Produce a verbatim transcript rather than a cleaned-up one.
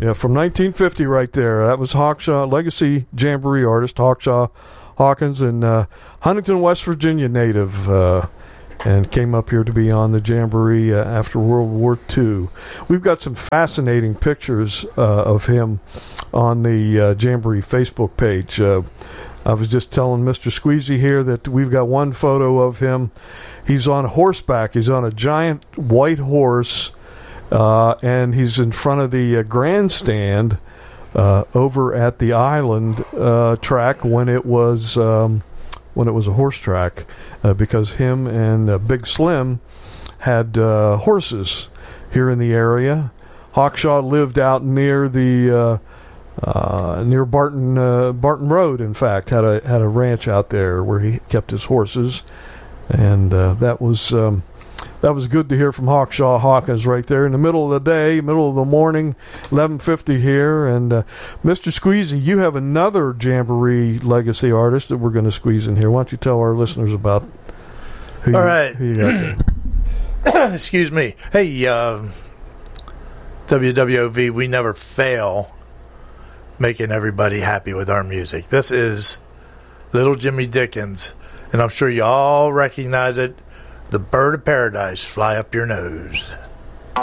Yeah, from nineteen fifty right there. That was Hawkshaw, legacy jamboree artist Hawkshaw Hawkins, and uh, Huntington, West Virginia native, uh, and came up here to be on the jamboree uh, after World War Two. We've got some fascinating pictures uh, of him on the uh, jamboree Facebook page. Uh, I was just telling Mister Squeezy here that we've got one photo of him. He's on horseback. He's on a giant white horse, uh, and he's in front of the uh, grandstand uh, over at the Island uh, track when it was um, when it was a horse track, uh, because him and uh, Big Slim had uh, horses here in the area. Hawkshaw lived out near the uh, uh, near Barton uh, Barton Road. In fact, had a had a ranch out there where he kept his horses, and uh, that was um, that was good to hear from Hawkshaw Hawkins right there in the middle of the day, middle of the morning, eleven fifty here. And uh, Mister Squeezy, you have another jamboree legacy artist that we're going to squeeze in here. Why don't you tell our listeners about who All you, right. who you got there? Excuse me. Hey, uh, W W O V, we never fail making everybody happy with our music. This is Little Jimmy Dickens, and I'm sure you all recognize it. The Bird of Paradise, Fly Up Your Nose.